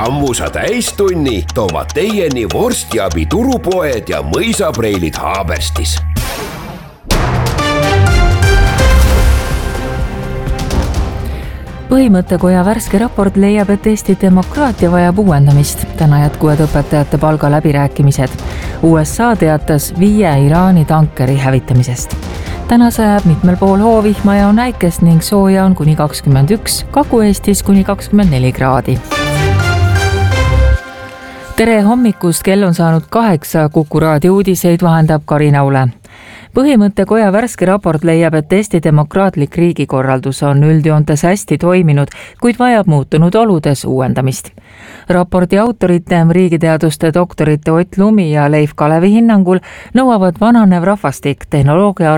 Sammusa täistunni toovad teieni vorstiabi turupoed ja mõisapreilid Haaberstis. Põhimõttekoja värske raport leiab, et Eesti demokraatia vajab uuendamist. Täna jätkuvad õpetajate palga läbirääkimised. USA teatas 5 Iraani tankeri hävitamisest. Täna sajab mitmel pool hoovihma ja on äikest ning sooja on kuni 21, Kagu-Eestis kuni 24 kraadi. Tere hommikust, kell on saanud 8, Kuku raadio uudiseid vahendab Karina Ule. Põhimõttekoja värske raport leiab, et Eesti demokraatlik riigikorraldus on üldjoontes hästi toiminud, kuid vajab muutunud oludes uuendamist. Raporti autorite, riigiteaduste doktorite Ott Lumi ja Leif Kalevi hinnangul nõuavad vananev rahvastik, tehnoloogia